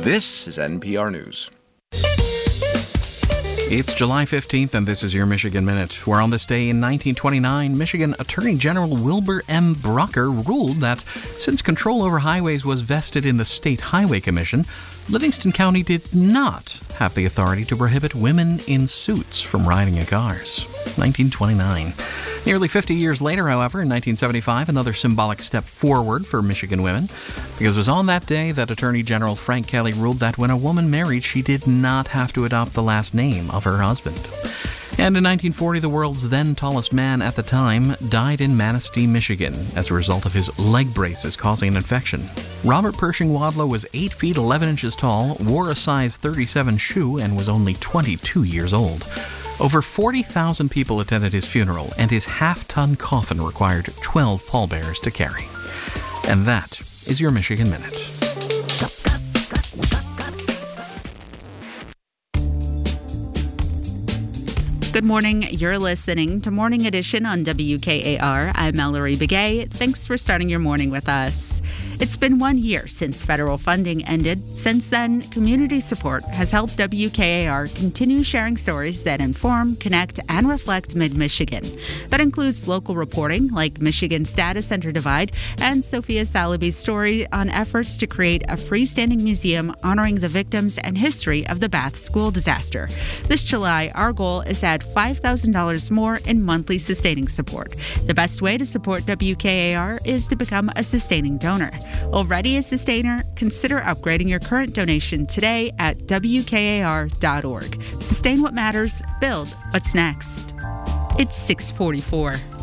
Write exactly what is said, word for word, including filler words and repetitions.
This is N P R News. It's July fifteenth, and this is your Michigan Minute, where on this day in nineteen twenty-nine, Michigan Attorney General Wilbur M. Brocker ruled that since control over highways was vested in the State Highway Commission, Livingston County did not have the authority to prohibit women in suits from riding in cars. nineteen twenty-nine. Nearly fifty years later, however, in nineteen seventy-five, another symbolic step forward for Michigan women, because it was on that day that Attorney General Frank Kelly ruled that when a woman married, she did not have to adopt the last name of her husband. And in nineteen forty, the world's then tallest man at the time died in Manistee, Michigan, as a result of his leg braces causing an infection. Robert Pershing Wadlow was eight feet eleven inches tall, wore a size thirty-seven shoe, and was only twenty-two years old. Over forty thousand people attended his funeral, and his half-ton coffin required twelve pallbearers to carry. And that is your Michigan Minute. Good morning. You're listening to Morning Edition on W K A R. I'm Mallory Begay. Thanks for starting your morning with us. It's been one year since federal funding ended. Since then, community support has helped W K A R continue sharing stories that inform, connect, and reflect Mid-Michigan. That includes local reporting like Michigan's Data Center Divide and Sophia Salaby's story on efforts to create a freestanding museum honoring the victims and history of the Bath school disaster. This July, our goal is to add five thousand dollars more in monthly sustaining support. The best way to support W K A R is to become a sustaining donor. Already a sustainer? Consider upgrading your current donation today at W K A R dot org. Sustain what matters, build what's next. It's six forty-four.